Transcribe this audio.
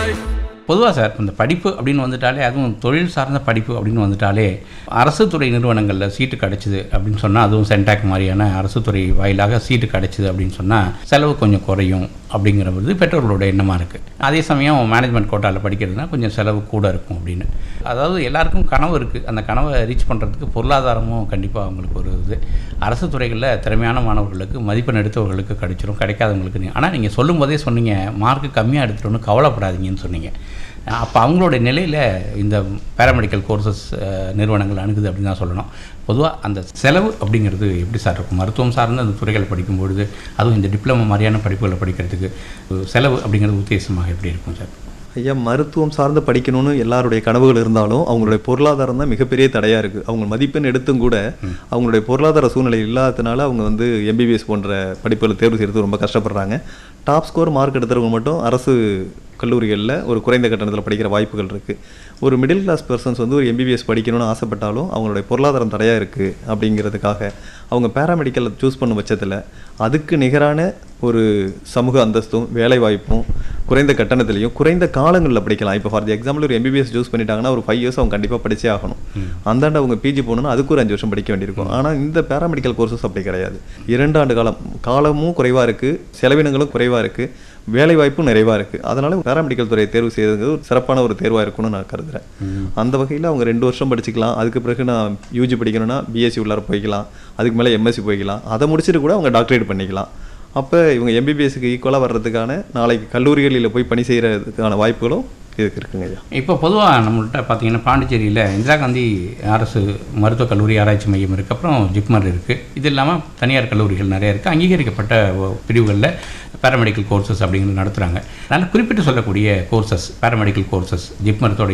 பொதுவாக சார் இந்த படிப்பு அப்படின்னு வந்துட்டாலே, அதுவும் தொழில் சார்ந்த படிப்பு அப்படின்னு வந்துட்டாலே, அரசு துறை நிறுவனங்களில் சீட்டு கிடைச்சிது அப்படின்னு சொன்னால், அதுவும் சென்டாக் மாதிரியான அரசு துறை வாயிலாக சீட்டு கிடைச்சிது அப்படின்னு சொன்னால் செலவு கொஞ்சம் குறையும் அப்படிங்கிறது பெற்றோர்களோட எண்ணமாக இருக்குது. அதே சமயம் மேனேஜ்மெண்ட் கோட்டாவில் படிக்கிறதுனா கொஞ்சம் செலவு கூட இருக்கும் அப்படின்னு. அதாவது எல்லாருக்கும் கனவு இருக்குது. அந்த கனவை ரீச் பண்ணுறதுக்கு பொருளாதாரமும் கண்டிப்பாக அவங்களுக்கு ஒரு இது. அரசு துறைகளில் திறமையான மாணவர்களுக்கு மதிப்பெண் எடுத்தவர்களுக்கு கிடைச்சிரும், கிடைக்காதவங்களுக்கு. ஆனால் நீங்கள் சொல்லும் போதே சொன்னீங்க, மார்க்கு கம்மியாக எடுத்துட்டோன்னு கவலைப்படாதீங்கன்னு சொன்னீங்க. அப்போ அவங்களுடைய நிலையில் இந்த பேராமெடிக்கல் கோர்சஸ் நிறுவனங்கள் அணுகுது அப்படின்னு தான் சொல்லணும். பொதுவாக அந்த செலவு அப்படிங்கிறது எப்படி சார் இருக்கும்? மருத்துவம் சார்ந்த அந்த துறைகளை படிக்கும்பொழுது, அதுவும் இந்த டிப்ளமோ மாதிரியான படிப்புகளை படிக்கிறதுக்கு செலவு அப்படிங்கிறது உத்தேசமாக எப்படி இருக்கும் சார்? ஐயா, மருத்துவம் சார்ந்து படிக்கணும்னு எல்லாருடைய கனவுகள் இருந்தாலும் அவங்களுடைய பொருளாதாரம் தான் மிகப்பெரிய தடையாக இருக்குது. அவங்க மதிப்பெண் எடுத்தும் கூட அவங்களுடைய பொருளாதார சூழ்நிலை இல்லாததுனால அவங்க வந்து எம்பிபிஎஸ் போன்ற படிப்புகளை தேர்வு செய்கிறது ரொம்ப கஷ்டப்படுறாங்க. டாப் ஸ்கோர் மார்க் எடுத்துறவங்க மட்டும் அரசு கல்லூரிகளில் ஒரு குறைந்த கட்டணத்தில் படிக்கிற வாய்ப்புகள் இருக்குது. ஒரு மிடில் கிளாஸ் பர்சன்ஸ் வந்து ஒரு எம்பிபிஎஸ் படிக்கணும்னு ஆசைப்பட்டாலும் அவங்களுடைய பொருளாதாரம் தடையாக இருக்குது. அப்படிங்கிறதுக்காக அவங்க பேராமெடிக்கலை சூஸ் பண்ணும் பட்சத்தில் அதுக்கு நிகரான ஒரு சமூக அந்தஸ்தும் வேலைவாய்ப்பும் குறைந்த கட்டணத்திலையும் குறைந்த காலங்களில் படிக்கலாம். இப்போ ஃபார் எக்ஸாம்பிள் ஒரு எம்பிபிஎஸ் சூஸ் பண்ணிட்டாங்கன்னா ஒரு 5 இயர்ஸ் அவங்க கண்டிப்பாக படிச்சே ஆகணும். அந்தாண்டு அவங்க பிஜி போகணுன்னா அதுக்கு ஒரு 5 வருஷம் படிக்க வேண்டியிருக்கும். ஆனால் இந்த பேராமெடிக்கல் கோர்சஸ் அப்படி கிடையாது. 2 ஆண்டு காலமும் குறைவாக இருக்குது, செலவினங்களும் குறைவாக இருக்குது, வேலைவாய்ப்பும் நிறைவாக இருக்குது. அதனால பேராமெடிக்கல் துறையை தேர்வு செய்யறது ஒரு சிறப்பான ஒரு தேர்வாக இருக்கும்னு நான் கருதுகிறேன். அந்த வகையில் அவங்க 2 வருஷம் படிச்சுக்கலாம். அதுக்கு பிறகு நான் யூஜி படிக்கணும்னா பிஎஸ்சி உள்ளார போய்க்கலாம், அதுக்கு மேலே எம்எஸ்சி போய்க்கலாம். அதை முடிச்சுட்டு கூட அவங்க டாக்டரேட் பண்ணிக்கலாம். அப்போ இவங்க எம்பிபிஎஸ்க்கு ஈக்குவலாக வர்றதுக்கான நாளைக்கு கல்லூரிகளில் போய் பணி செய்கிறதுக்கான வாய்ப்புகளும் இதுக்கு இருக்குங்க ஐயா. இப்போ பொதுவாக நம்மள்கிட்ட பார்த்தீங்கன்னா பாண்டிச்சேரியில் இந்திரா காந்தி அரசு மருத்துவக் கல்லூரி ஆராய்ச்சி மையம் இருக்குது, அப்புறம் ஜிப்மர் இருக்குது. இது இல்லாமல் தனியார் கல்லூரிகள் நிறைய இருக்குது. அங்கீகரிக்கப்பட்ட பிரிவுகளில் பேராமெடிக்கல் கோர்சஸ் அப்படிங்கிறது நடத்துகிறாங்க. அதனால் குறிப்பிட்டு சொல்லக்கூடிய கோர்சஸ் பேராமெடிக்கல் கோர்சஸ் ஜிப்மர்